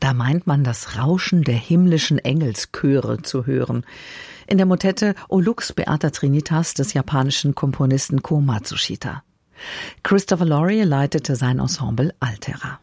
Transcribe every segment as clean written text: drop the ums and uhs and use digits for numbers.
Da meint man das Rauschen der himmlischen Engelschöre zu hören. In der Motette O Lux Beata Trinitas des japanischen Komponisten Ko Matsushita. Christopher Laurie leitete sein Ensemble Altera.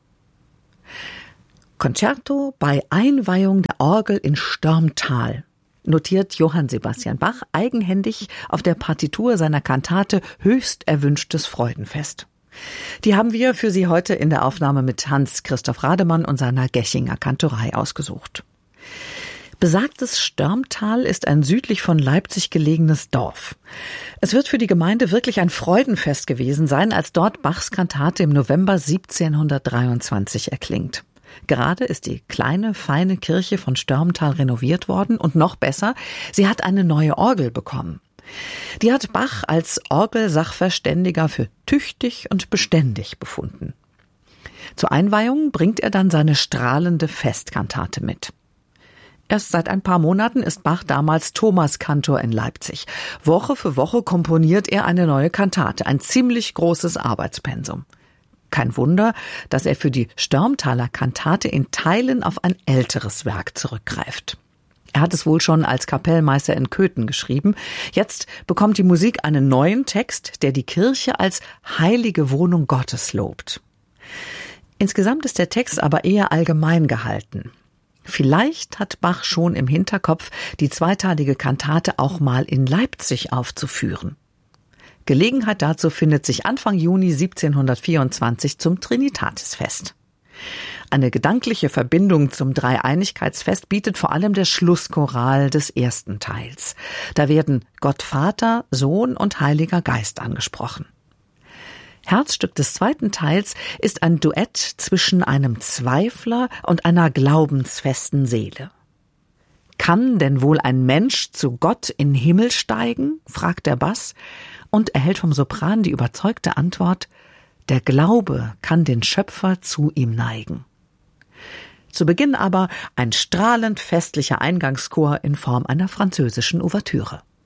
Concerto bei Einweihung der Orgel in Störmtal, notiert Johann Sebastian Bach eigenhändig auf der Partitur seiner Kantate Höchst erwünschtes Freudenfest. Die haben wir für Sie heute in der Aufnahme mit Hans-Christoph Rademann und seiner Gechinger Kantorei ausgesucht. Besagtes Störmtal ist ein südlich von Leipzig gelegenes Dorf. Es wird für die Gemeinde wirklich ein Freudenfest gewesen sein, als dort Bachs Kantate im November 1723 erklingt. Gerade ist die kleine, feine Kirche von Störmtal renoviert worden und noch besser, sie hat eine neue Orgel bekommen. Die hat Bach als Orgelsachverständiger für tüchtig und beständig befunden. Zur Einweihung bringt er dann seine strahlende Festkantate mit. Erst seit ein paar Monaten ist Bach damals Thomaskantor in Leipzig. Woche für Woche komponiert er eine neue Kantate, ein ziemlich großes Arbeitspensum. Kein Wunder, dass er für die Störmtaler Kantate in Teilen auf ein älteres Werk zurückgreift. Er hat es wohl schon als Kapellmeister in Köthen geschrieben. Jetzt bekommt die Musik einen neuen Text, der die Kirche als heilige Wohnung Gottes lobt. Insgesamt ist der Text aber eher allgemein gehalten. Vielleicht hat Bach schon im Hinterkopf, die zweiteilige Kantate auch mal in Leipzig aufzuführen. Gelegenheit dazu findet sich Anfang Juni 1724 zum Trinitatisfest. Eine gedankliche Verbindung zum Dreieinigkeitsfest bietet vor allem der Schlusschoral des ersten Teils. Da werden Gott Vater, Sohn und Heiliger Geist angesprochen. Herzstück des zweiten Teils ist ein Duett zwischen einem Zweifler und einer glaubensfesten Seele. Kann denn wohl ein Mensch zu Gott in den Himmel steigen? Fragt der Bass und erhält vom Sopran die überzeugte Antwort: Der Glaube kann den Schöpfer zu ihm neigen. Zu Beginn aber ein strahlend festlicher Eingangschor in Form einer französischen Ouvertüre.